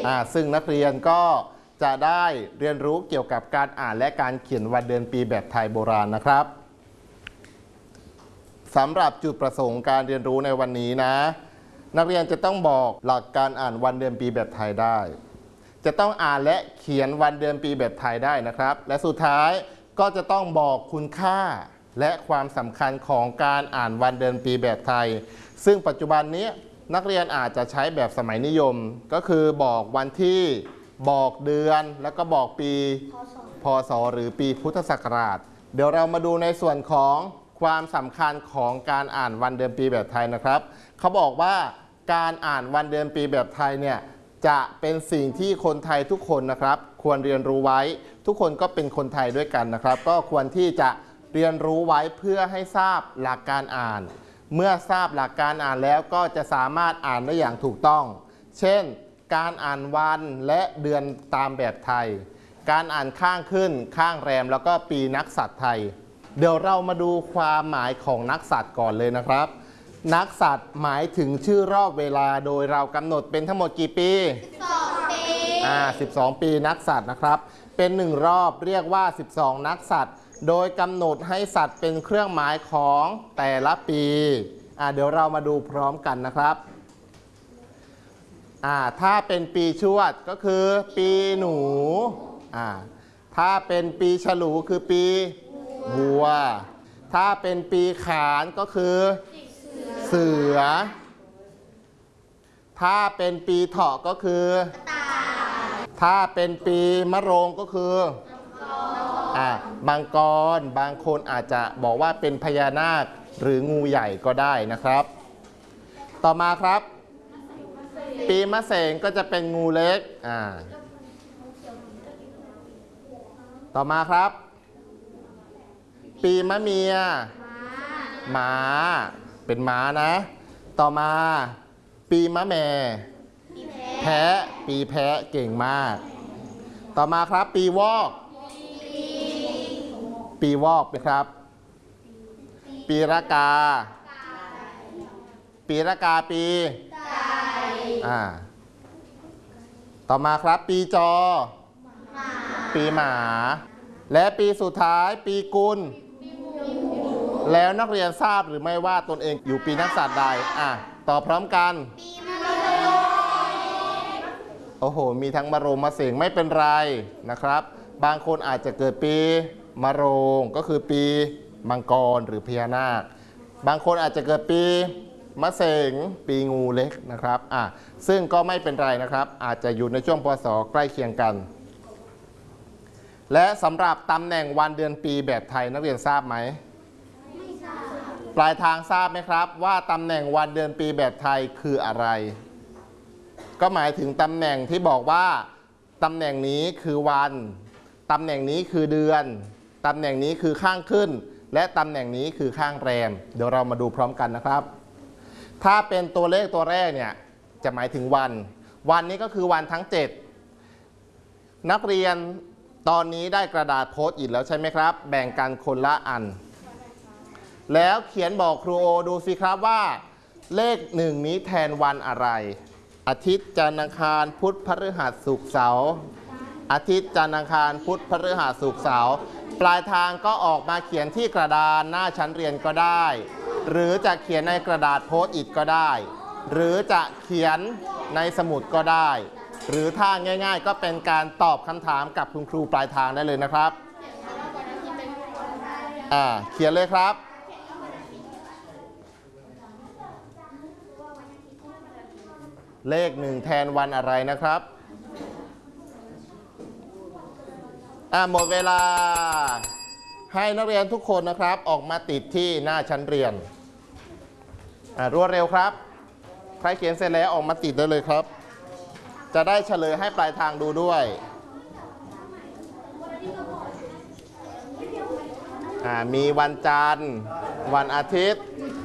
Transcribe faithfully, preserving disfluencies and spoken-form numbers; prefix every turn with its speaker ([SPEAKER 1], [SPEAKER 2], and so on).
[SPEAKER 1] อ่าซึ่งนักเรียนก็จะได้เรียนรู้เกี่ยวกับการอ่านและการเขียนวันเดือนปีแบบไทยโบราณนะครับสำหรับจุดประสงค์การเรียนรู้ในวันนี้นะนักเรียนจะต้องบอกหลักการอ่านวันเดือนปีแบบไทยได้จะต้องอ่านและเขียนวันเดือนปีแบบไทยได้นะครับและสุดท้ายก็จะต้องบอกคุณค่าและความสำคัญของการอ่านวันเดือนปีแบบไทยซึ่งปัจจุบันนี้นักเรียนอาจจะใช้แบบสมัยนิยมก็คือบอกวันที่บอกเดือนแล้วก็บอกปีพศหรือปีพุทธศักราชเดี๋ยวเรามาดูในส่วนของความสำคัญของการอ่านวันเดือนปีแบบไทยนะครับเขาบอกว่าการอ่านวันเดือนปีแบบไทยเนี่ยจะเป็นสิ่งที่คนไทยทุกคนนะครับควรเรียนรู้ไว้ทุกคนก็เป็นคนไทยด้วยกันนะครับก็ควรที่จะเรียนรู้ไว้เพื่อให้ทราบหลักการอ่านเมื่อทราบหลักการอ่านแล้วก็จะสามารถอ่านได้อย่างถูกต้องเช่นการอ่านวันและเดือนตามแบบไทยการอ่านข้างขึ้นข้างแรมแล้วก็ปีนักษัตริย์ไทยเดี๋ยวเรามาดูความหมายของนักษัตริย์ก่อนเลยนะครับนักษัตริย์หมายถึงชื่อรอบเวลาโดยเรากำหนดเป็นทั้งหมดกี่ปีสิบสองปีอ่าสิบสองปีนักษัตริย์นะครับเป็นหนึ่งรอบเรียกว่าสิบสองนักษัตริย์โดยกำหนดให้สัตว์เป็นเครื่องหมายของแต่ละปีอ่าเดี๋ยวเรามาดูพร้อมกันนะครับอ่าถ้าเป็นปีชวดก็คือปีหนูอ่าถ้าเป็นปีฉลูคือปีวัวถ้าเป็นปีขานก็คือเสือถ้าเป็นปีเถาะก็คือถ้าเป็นปีมะโรงก็คืออ่ามังกรบางคนอาจจะบอกว่าเป็นพญานาคหรืองูใหญ่ก็ได้นะครับต่อมาครับปีมะเสงก็จะเป็นงูเล็กอ่าต่อมาครับปีมะเมียม้าเป็นม้านะต่อมาปีมะแม่แพะปีแพะเก่งมากต่อมาครับปีวอกปีวอกนะครับปีรากาปีรากาปีอ่าต่อมาครับปีจอปีหมาและปีสุดท้ายปีกุลแล้วนักเรียนทราบหรือไม่ว่าตนเองอยู่ปีนักษัตริย์ใดอ่ะต่อพร้อมกันโอ้โหมีทั้งมะโรงมะเสงไม่เป็นไรนะครับบางคนอาจจะเกิดปีมะโรงก็คือปีมังกรหรือพญานาคบางคนอาจจะเกิดปีมะเสงปีงูเล็กนะครับอ่ะซึ่งก็ไม่เป็นไรนะครับอาจจะอยู่ในช่วงพศใกล้เคียงกันและสำหรับตำแหน่งวันเดือนปีแบบไทยนักเรียนทราบไหมไม่ทราบปลายทางทราบไหมครับว่าตำแหน่งวันเดือนปีแบบไทยคืออะไรก็หมายถึงตำแหน่งที่บอกว่าตำแหน่งนี้คือวันตำแหน่งนี้คือเดือนตำแหน่งนี้คือข้างขึ้นและตำแหน่งนี้คือข้างแรมเดี๋ยวเรามาดูพร้อมกันนะครับถ้าเป็นตัวเลขตัวแรกเนี่ยจะหมายถึงวันวันนี้ก็คือวันทั้งเจ็ดนักเรียนตอนนี้ได้กระดาษโพสต์อิทแล้วใช่ไหมครับแบ่งกันคนละอันแล้วเขียนบอกครูโอดูสิครับว่าเลขหนึ่งนี้แทนวันอะไรอาทิตย์จันทร์อังคารพุธพฤหัสศุกร์เสาร์อาทิตย์จันทร์อังคารพุธพฤหัสศุกร์เสาร์ปลายทางก็ออกมาเขียนที่กระดานหน้าชั้นเรียนก็ได้หรือจะเขียนในกระดาษโพสต์อิทก็ได้หรือจะเขียนในสมุดก็ได้หรือถ้าง่ายๆก็เป็นการตอบคำถามกับคุณครูปลายทางได้เลยนะครับอ่าเขียนเลยครับเลขหนึ่งแทนวันอะไรนะครับอ่าหมดเวลาให้นักเรียนทุกคนนะครับออกมาติดที่หน้าชั้นเรียนอ่ารวดเร็วครับใครเขียนเสร็จแล้วออกมาติดได้เลยครับจะได้เฉลยให้ปลายทางดูด้วยอ่ามีวันจันทร์วันอาทิตย์